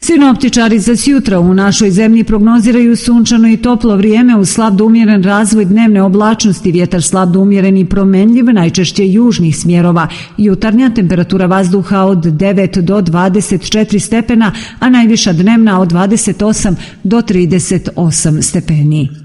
Sinoptičari za sjutra u našoj zemlji prognoziraju sunčano i toplo vrijeme uz slab do umjeren razvoj dnevne oblačnosti, vjetar slab do umjeren i promenljiv, najčešće južnih smjerova. Jutarnja temperatura vazduha od 9 do 24 stepena, a najviša dnevna od 28 do 38 stepeni.